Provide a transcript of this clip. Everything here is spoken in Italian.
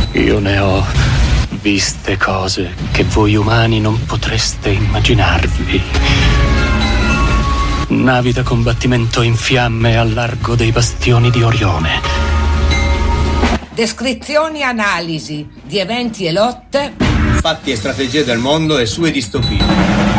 Io ne ho viste cose che voi umani non potreste immaginarvi. Navi da combattimento in fiamme al largo dei bastioni di Orione. Descrizioni e analisi di eventi e lotte. Fatti e strategie del mondo e sue distopie.